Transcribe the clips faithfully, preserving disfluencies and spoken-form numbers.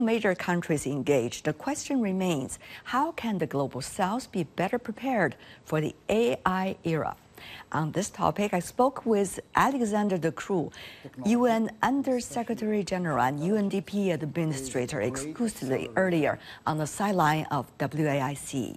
Major countries engage, the question remains, how can the global south be better prepared for the A I era? On this topic, I spoke with Alexander De Croo, U N Under-Secretary General and U N D P Administrator, exclusively earlier on the sideline of W A I C.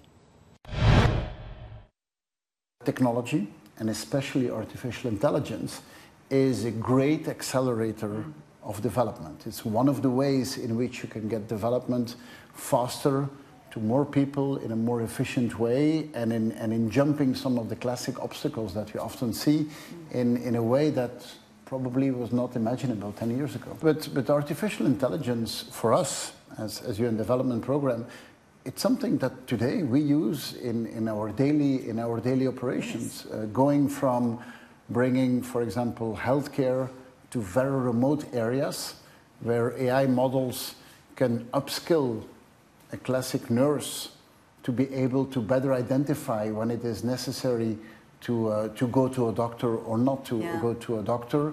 Technology, and especially artificial intelligence, is a great accelerator of development. It's one of the ways in which you can get development faster to more people in a more efficient way, and in, and in jumping some of the classic obstacles that we often see in, in a way that probably was not imaginable ten years ago. But, but artificial intelligence for us as, as U N Development Program, it's something that today we use in, in, our, daily, in our daily operations, uh, going from bringing, for example, healthcare to very remote areas where A I models can upskill a classic nurse to be able to better identify when it is necessary to, uh, to go to a doctor or not to yeah. go to a doctor,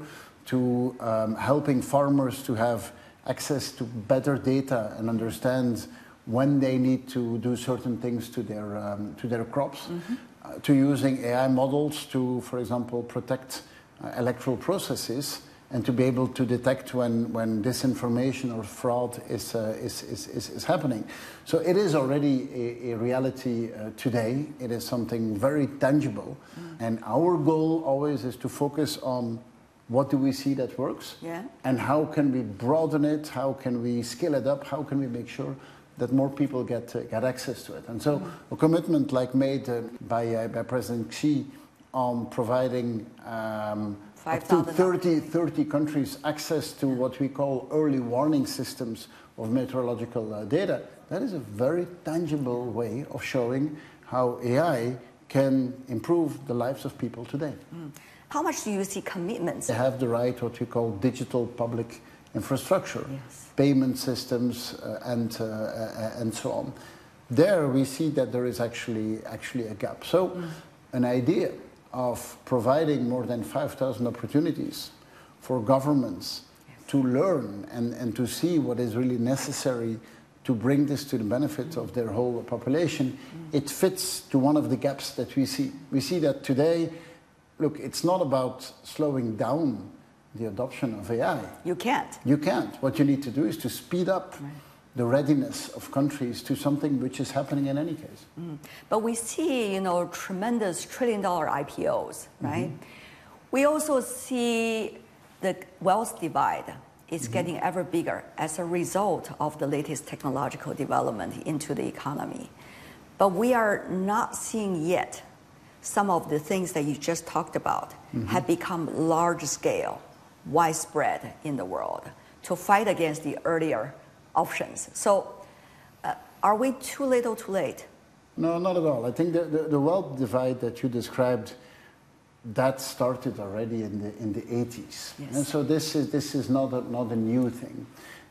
to um, helping farmers to have access to better data and understand when they need to do certain things to their, um, to their crops, mm-hmm. uh, to using A I models to, for example, protect uh, electoral processes, and to be able to detect when, when disinformation or fraud is, uh, is, is, is, is happening. So it is already a, a reality uh, today. It is something very tangible. Mm. And our goal always is to focus on what do we see that works, yeah. and how can we broaden it, how can we scale it up, how can we make sure that more people get, uh, get access to it. And so mm. a commitment like made uh, by, uh, by President Xi on providing um, up to thirty, thirty countries access to what we call early warning systems of meteorological uh, data, that is a very tangible way of showing how A I can improve the lives of people today. Mm. How much do you see commitments? They have the right, what we call digital public infrastructure, yes. payment systems, uh, and, uh, uh, and so on. There we see that there is actually, actually a gap. So mm. an idea of providing more than five thousand opportunities for governments yes. to learn and, and to see what is really necessary to bring this to the benefit of their whole population, mm. it fits to one of the gaps that we see. We see that today, look, it's not about slowing down the adoption of A I. You can't. You can't. What you need to do is to speed up right. the readiness of countries to something which is happening in any case. Mm. But we see, you know, tremendous trillion-dollar I P Os, right? Mm-hmm. We also see the wealth divide is mm-hmm. getting ever bigger as a result of the latest technological development into the economy. But we are not seeing yet some of the things that you just talked about mm-hmm. have become large-scale, widespread in the world to fight against the earlier options. So uh, are we too late or too late? No, not at all. I think the, the, the wealth divide that you described, that started already in the, in the eighties. Yes. And so this is, this is not a, not a new thing.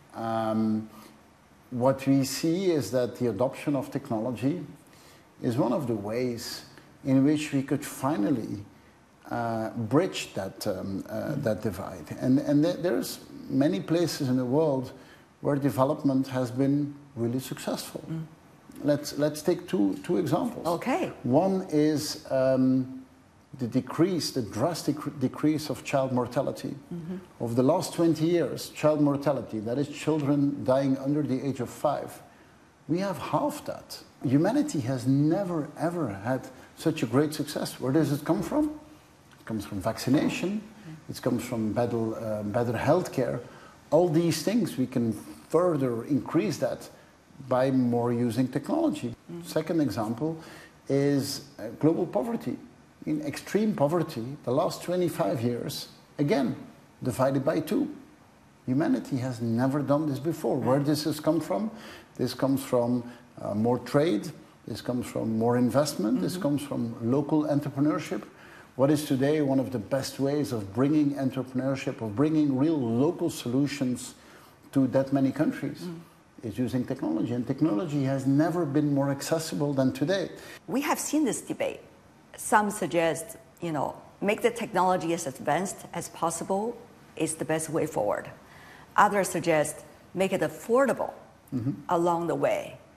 Um, what we see is that the adoption of technology is one of the ways in which we could finally uh, bridge that, um, uh, mm-hmm. that divide. And, and th there's many places in the world where development has been really successful. Mm. Let's, let's take two, two examples. Okay. One is um, the decrease, the drastic decrease of child mortality. Mm-hmm. Over the last twenty years, child mortality, that is children dying under the age of five, we have halved that. Humanity has never, ever had such a great success. Where does it come from? It comes from vaccination. Mm-hmm. It comes from better, uh, better health care. All these things, we can further increase that by more using technology. Mm-hmm. Second example is uh, global poverty. In extreme poverty, the last twenty-five years, again, divided by two. Humanity has never done this before. Where this has come from? This comes from uh, more trade, this comes from more investment, mm-hmm. this comes from local entrepreneurship. What is today one of the best ways of bringing entrepreneurship, of bringing real local solutions to that many countries mm. is using technology. And technology has never been more accessible than today. We have seen this debate. Some suggest, you know, make the technology as advanced as possible is the best way forward. Others suggest make it affordable along the way.